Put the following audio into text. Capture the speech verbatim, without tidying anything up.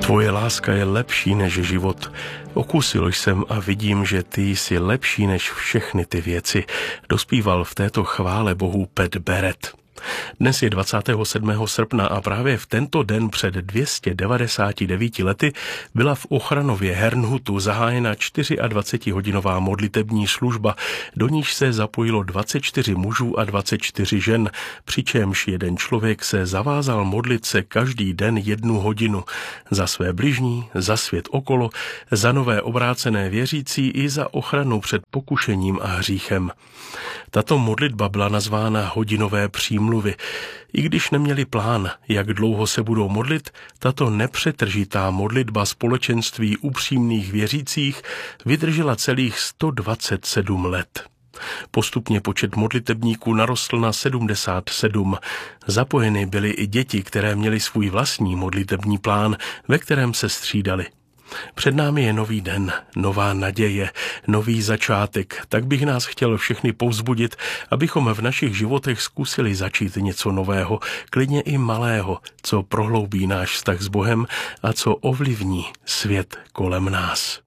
Tvoje láska je lepší než život. Okusil jsem a vidím, že ty jsi lepší než všechny ty věci. Dospíval v této chvále Bohu Pat Barrett. Dnes je dvacátého sedmého srpna a právě v tento den před dvěma sty devadesáti devíti lety byla v Ochranově Herrnhutu zahájena dvacetčtyřhodinová modlitební služba, do níž se zapojilo dvacet čtyři mužů a dvacet čtyři žen, přičemž jeden člověk se zavázal modlit se každý den jednu hodinu za své bližní, za svět okolo, za nové obrácené věřící i za ochranu před pokušením a hříchem. Tato modlitba byla nazvána hodinové přímluvy. I když neměli plán, jak dlouho se budou modlit, tato nepřetržitá modlitba společenství upřímných věřících vydržela celých sto dvacet sedm let. Postupně počet modlitebníků narostl na sedmdesát sedm. Zapojeny byly i děti, které měly svůj vlastní modlitební plán, ve kterém se střídali. Před námi je nový den, nová naděje, nový začátek, tak bych nás chtěl všechny povzbudit, abychom v našich životech zkusili začít něco nového, klidně i malého, co prohloubí náš vztah s Bohem a co ovlivní svět kolem nás.